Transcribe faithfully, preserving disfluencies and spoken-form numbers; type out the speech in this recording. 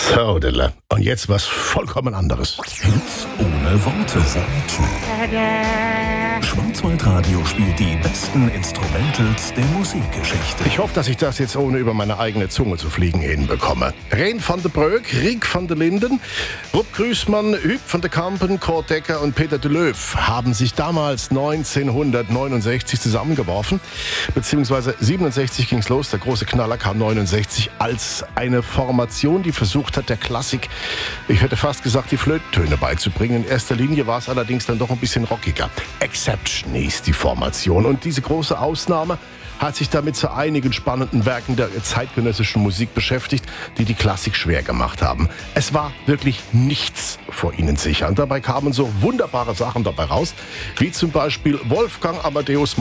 So, Dille. Und jetzt was vollkommen anderes. Hits ohne Worte. Schwarzwaldradio spielt die besten Instrumentals der Musikgeschichte. Ich hoffe, dass ich das jetzt ohne über meine eigene Zunge zu fliegen hinbekomme. Ren van der Breuk, Riek van der Linden, Rupp Grüßmann, Huub van der Kampen, Kurt Decker und Peter de Leeuw haben sich damals neunzehnhundertneunundsechzig zusammengeworfen. Beziehungsweise siebenundsechzig ging's los, der große Knaller kam neunundsechzig als eine Formation, die versucht hat, der Klassik, ich hätte fast gesagt, die Flötentöne beizubringen. In erster Linie war es allerdings dann doch ein bisschen rockiger. Exception hieß die Formation. Und diese große Ausnahme hat sich damit zu einigen spannenden Werken der zeitgenössischen Musik beschäftigt, die die Klassik schwer gemacht haben. Es war wirklich nichts vor ihnen sicher. Und dabei kamen so wunderbare Sachen dabei raus, wie zum Beispiel Wolfgang Amadeus